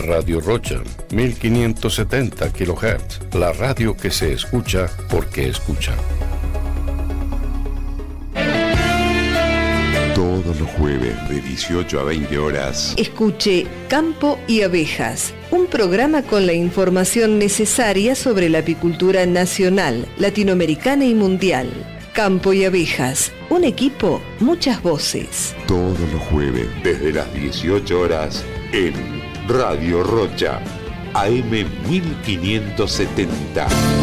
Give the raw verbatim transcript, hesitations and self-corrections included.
Radio Rocha, mil quinientos setenta kilohertz, la radio que se escucha porque escucha. Todos los jueves de dieciocho a veinte horas. Escuche Campo y Abejas, un programa con la información necesaria sobre la apicultura nacional, latinoamericana y mundial. Campo y Abejas, un equipo, muchas voces. Todos los jueves desde las dieciocho horas en Radio Rocha, A M mil quinientos setenta.